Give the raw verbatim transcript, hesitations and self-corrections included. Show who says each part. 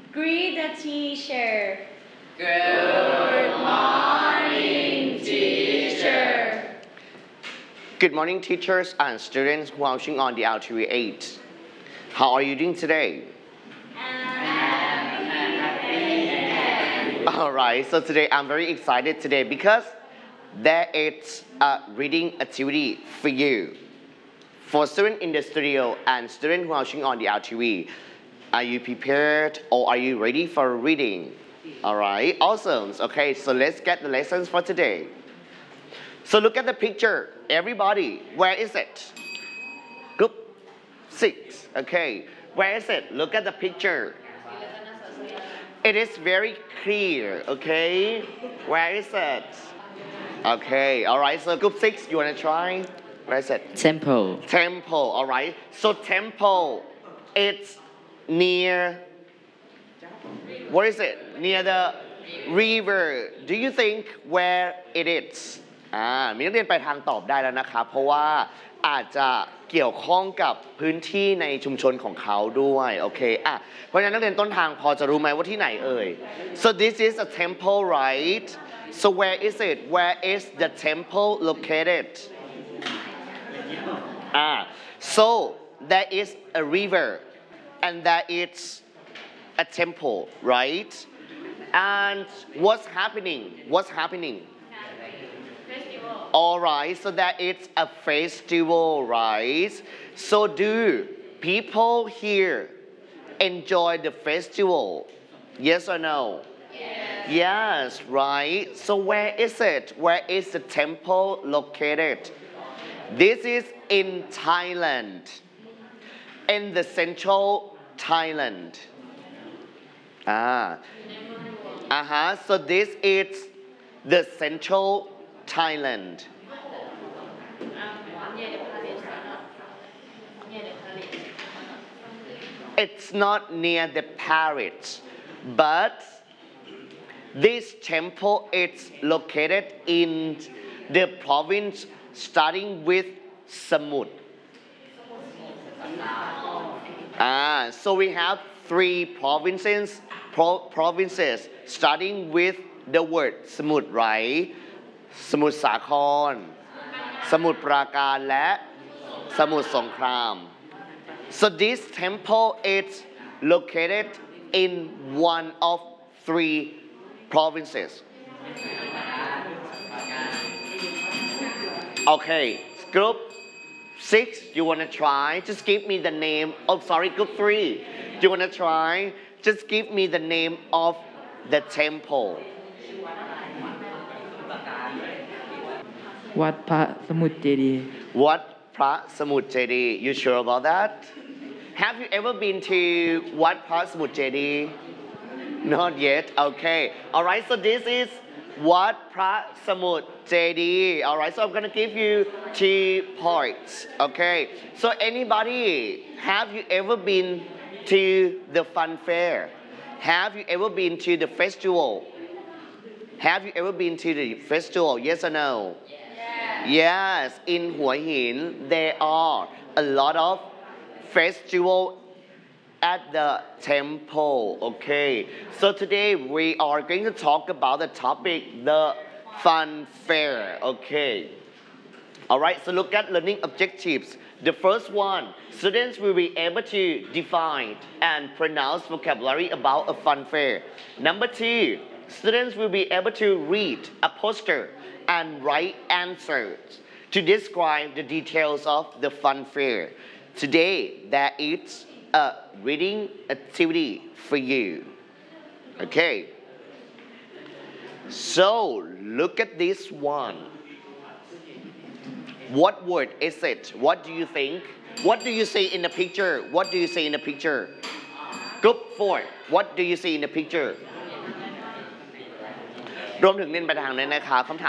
Speaker 1: Greet the teacher. Good morning, teacher.
Speaker 2: Good morning, teachers and students watching on the L T V eight. How are you doing today? Alright, so today I'm very excited today because there is a reading activity for you. For students in the studio and students watching on the L T V, are you prepared or are you ready for reading? Alright, awesome. Okay, so let's get the lessons for today. So look at the picture. Everybody, where is it? Group six. Okay, where is it? Look at the picture. It is very clear, okay? Where is it? Okay, alright, so group six, you wanna try? Where is it?
Speaker 3: Temple.
Speaker 2: Temple, alright. So temple, it's near, what is it? Near the river. Do you think where it is? อ่ามีนักเรียนไปทางตอบได้แล้วนะครับเพราะว่าอาจจะเกี่ยวข้องกับพื้นที่ในชุมชนของเขาด้วยโอเคอ่ะเพราะฉะนั้นนักเรียนต้นทางพอจะรู้ไหมว่าที่ไหนเอ่ย so this is a temple right so where is it where is the temple located อ่า so there is a river and there is a temple right and what's happening what's happening Alright, so that it's a festival, right? So do people here enjoy the festival? Yes or no? Yes. Yes, right. So where is it? Where is the temple located? This is in Thailand, in the central Thailand. Ah. Uh-huh. So this is the central Thailand. It's not near the Paris, but this temple is located in the province starting with Samut. Ah, so we have three provinces, pro provinces starting with the word Samut, right? สมุทรสาครสมุทรปราการและสมุทรสงคราม so this temple is located in one of three provinces okay group six you want to try just give me the name oh sorry group three you want to try just give me the name of the temple
Speaker 3: วัดพระสมุทรเจดีย์
Speaker 2: วัดพระสมุทรเจดีย์ you sure about that have you ever been to วัดพระสมุทรเจดีย์ not yet okay alright so this is วัดพระสมุทรเจดีย์ alright so I'm gonna give you two points okay so anybody have you ever been to the fun fair have you ever been to the festival have you ever been to the festival yes or no Yes, in Hua Hin, there are a lot of festival at the temple. Okay, so today we are going to talk about the topic, the fun fair. Okay, all right. So look at learning objectives. The first one, students will be able to define and pronounce vocabulary about a fun fair. Number two, students will be able to read a poster and write answers to describe the details of the fun fair. Today, there is a reading activity for you. Okay. So, look at this one. What word is it? What do you think? What do you see in the picture? What do you see in the picture? Group four. What do you see in the picture? รวมถึงเรียนไปทางนั้นนะคะคำถาม